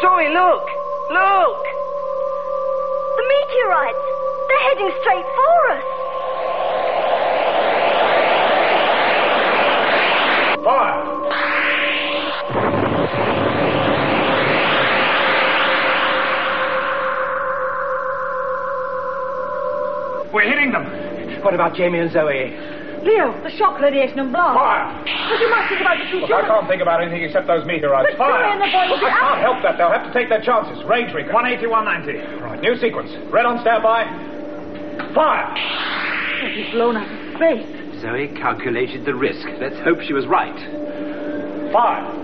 Zoe, look! Look! The meteorites! They're heading straight for us! Fire! We're hitting them! What about Jamie and Zoe? Leo, the shock radiation and blast. Fire! But you must think about the two Look, I can't think about anything except those meteorites. But Fire! Zoe and the boy will be I can't out. help that. They'll have to take their chances. Range recon. 180, 190. Right, new sequence. Red on standby. Fire! He's blown out of space. Zoe calculated the risk. Let's hope she was right. Fire!